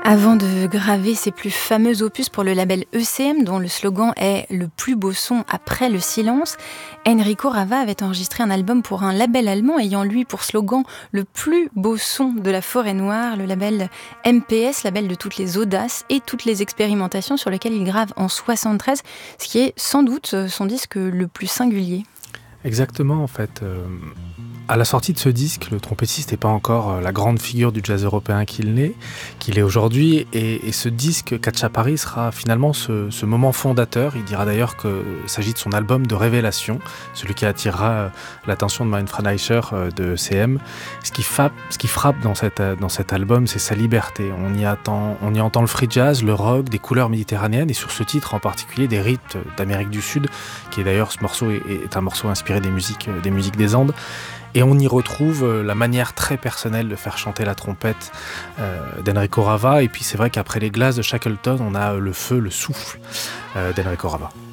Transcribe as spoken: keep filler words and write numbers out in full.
Avant de graver ses plus fameux opus pour le label E C M, dont le slogan est « Le plus beau son après le silence », Enrico Rava avait enregistré un album pour un label allemand ayant lui pour slogan « Le plus beau son de la forêt noire », le label M P S, label de toutes les audaces et toutes les expérimentations sur lequel il grave en soixante-treize, ce qui est sans doute son disque le plus singulier. Exactement, en fait. Euh, à la sortie de ce disque, le trompettiste n'est pas encore la grande figure du jazz européen qu'il est, qu'il est aujourd'hui. Et, et ce disque, Cacciapari, sera finalement ce, ce moment fondateur. Il dira d'ailleurs qu'il s'agit de son album de révélation, celui qui attirera l'attention de Manfred Eicher de C M. Ce qui, fa- ce qui frappe dans, cette, dans cet album, c'est sa liberté. On y, attend, on y entend le free jazz, le rock, des couleurs méditerranéennes, et sur ce titre en particulier, des rythmes d'Amérique du Sud, qui est d'ailleurs, ce morceau est, est un morceau inspiré des musiques, des musiques des Andes. Et on y retrouve la manière très personnelle de faire chanter la trompette euh, d'Enrico Rava. Et puis c'est vrai qu'après les glaces de Shackleton, on a le feu, le souffle euh, d'Enrico Rava.